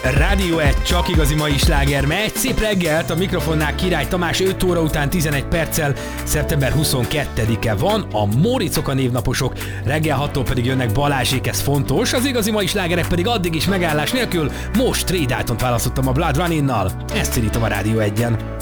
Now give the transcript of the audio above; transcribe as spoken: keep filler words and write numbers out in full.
Rádió egy, csak igazi mai sláger megy. Szép reggelt, a mikrofonnál Király Tamás, öt óra után tizenegy perccel, szeptember huszonkettedike van, a Móricok a névnaposok, reggel hattól pedig jönnek Balázsék, ez fontos, az igazi mai slágerek pedig addig is megállás nélkül. Most Trey Daltont választottam a Blood Running-nal, ezt szírítom a Rádió egyen.